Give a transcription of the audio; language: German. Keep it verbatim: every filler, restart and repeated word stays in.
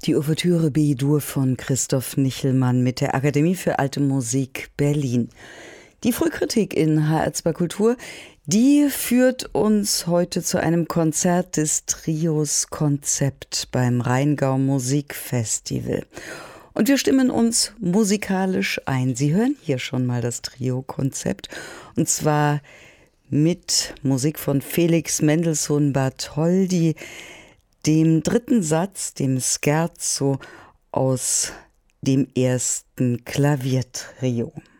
Die Ouvertüre B-Dur von Christoph Nichelmann mit der Akademie für Alte Musik Berlin. Die Frühkritik in H R zwei Kultur, die führt uns heute zu einem Konzert des Trios Konzept beim Rheingau Musikfestival. Und wir stimmen uns musikalisch ein. Sie hören hier schon mal das Trio Konzept. Und zwar mit Musik von Felix Mendelssohn Bartholdy, dem dritten Satz, dem Scherzo aus dem ersten Klaviertrio.